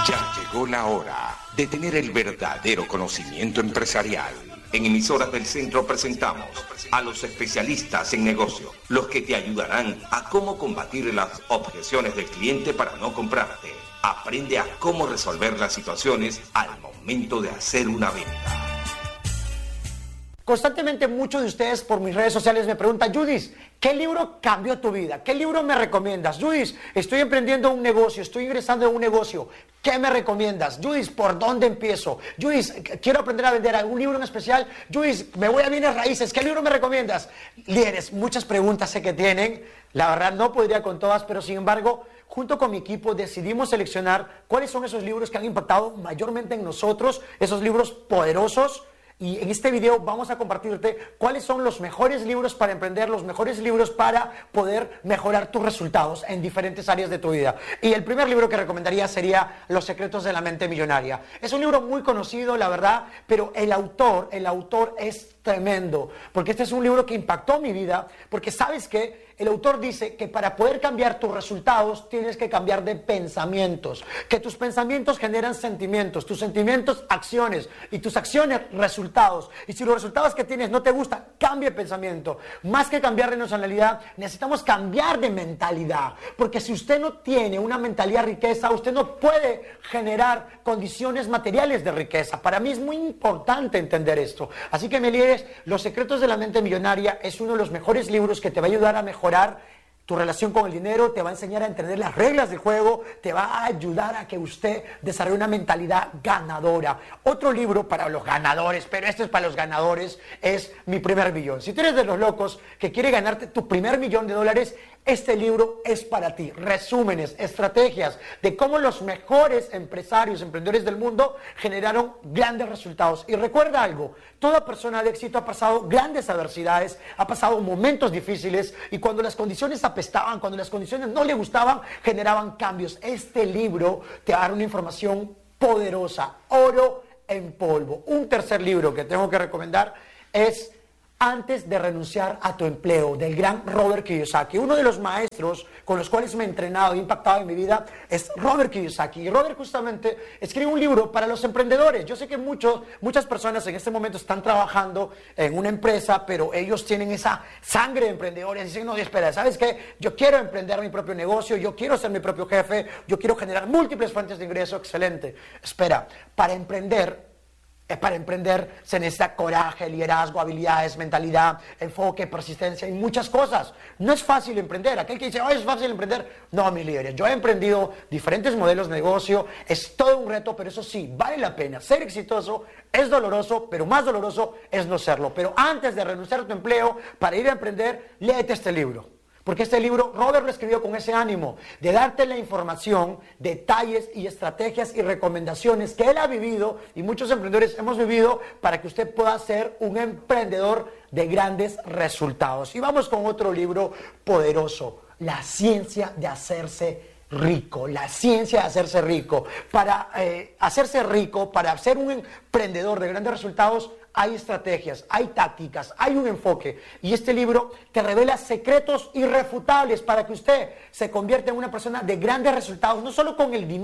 Ya llegó la hora de tener el verdadero conocimiento empresarial. En Emisoras del Centro presentamos a los especialistas en negocio, los que te ayudarán a cómo combatir las objeciones del cliente para no comprarte. Aprende a cómo resolver las situaciones al momento de hacer una venta. Constantemente muchos de ustedes por mis redes sociales me preguntan: Judith, ¿qué libro cambió tu vida? ¿Qué libro me recomiendas? Judith, estoy emprendiendo un negocio, estoy ingresando en un negocio, ¿qué me recomiendas? Judith, ¿por dónde empiezo? Judith, quiero aprender a vender algún libro en especial. Judith, me voy a bienes raíces, ¿qué libro me recomiendas? Líderes, muchas preguntas sé que tienen, la verdad no podría con todas, pero sin embargo, junto con mi equipo decidimos seleccionar cuáles son esos libros que han impactado mayormente en nosotros, esos libros poderosos. Y en este video vamos a compartirte cuáles son los mejores libros para emprender, los mejores libros para poder mejorar tus resultados en diferentes áreas de tu vida. Y el primer libro que recomendaría sería Los secretos de la mente millonaria. Es un libro muy conocido, la verdad, pero el autor es tremendo, porque este es un libro que impactó mi vida, porque sabes que el autor dice que para poder cambiar tus resultados tienes que cambiar de pensamientos, que tus pensamientos generan sentimientos, tus sentimientos acciones y tus acciones resultados. Y si los resultados que tienes no te gustan, cambia de pensamiento. Más que cambiar de nacionalidad, necesitamos cambiar de mentalidad, porque si usted no tiene una mentalidad de riqueza, usted no puede generar condiciones materiales de riqueza. Para mí es muy importante entender esto. Así que, mi líderes, Los secretos de la mente millonaria es uno de los mejores libros que te va a ayudar a mejorar tu relación con el dinero, te va a enseñar a entender las reglas del juego, te va a ayudar a que usted desarrolle una mentalidad ganadora. Otro libro para los ganadores, pero este es para los ganadores, es Mi primer millón. Si tú eres de los locos que quiere ganarte tu primer $1.000.000, este libro es para ti. Resúmenes, estrategias de cómo los mejores empresarios, emprendedores del mundo generaron grandes resultados. Y recuerda algo, toda persona de éxito ha pasado grandes adversidades, ha pasado momentos difíciles, y cuando las condiciones apestaban, cuando las condiciones no le gustaban, generaban cambios. Este libro te va a dar una información poderosa, oro en polvo. Un tercer libro que tengo que recomendar es Antes de renunciar a tu empleo, del gran Robert Kiyosaki. Uno de los maestros con los cuales me he entrenado e impactado en mi vida es Robert Kiyosaki. Y Robert justamente escribe un libro para los emprendedores. Yo sé que muchas personas en este momento están trabajando en una empresa, pero ellos tienen esa sangre de emprendedores. Dicen: no, espera, ¿sabes qué? Yo quiero emprender mi propio negocio, yo quiero ser mi propio jefe, yo quiero generar múltiples fuentes de ingreso. Excelente. Espera, para emprender se necesita coraje, liderazgo, habilidades, mentalidad, enfoque, persistencia y muchas cosas. No es fácil emprender. Aquel que dice: oh, es fácil emprender. No, mis líderes, yo he emprendido diferentes modelos de negocio, es todo un reto, pero eso sí, vale la pena. Ser exitoso es doloroso, pero más doloroso es no serlo. Pero antes de renunciar a tu empleo para ir a emprender, léete este libro. Porque este libro, Robert lo escribió con ese ánimo de darte la información, detalles y estrategias y recomendaciones que él ha vivido y muchos emprendedores hemos vivido para que usted pueda ser un emprendedor de grandes resultados. Y vamos con otro libro poderoso, La ciencia de hacerse rico. La ciencia de hacerse rico. Para hacerse rico, para ser un emprendedor de grandes resultados, hay estrategias, hay tácticas, hay un enfoque. Y este libro te revela secretos irrefutables para que usted se convierta en una persona de grandes resultados, no solo con el dinero,